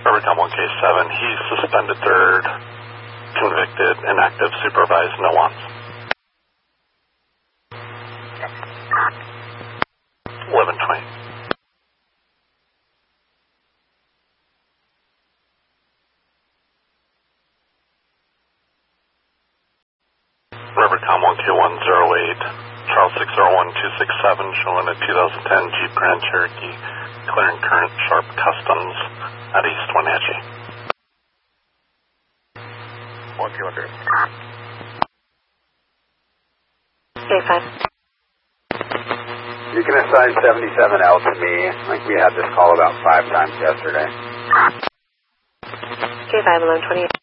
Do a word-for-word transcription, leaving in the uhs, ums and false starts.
Rivercom one K seven, he's suspended third, convicted, inactive, supervised, no wants. eleven twenty. Rivercom one K one zero eight, Charles six zero one two six seven, showing a two thousand ten Jeep Grand Cherokee, clearing current Sharp Customs at East Wenatchee. one K one zero. K five. You can assign seventy-seven L to me. I think we had this call about five times yesterday. K five, eleven twenty-eight.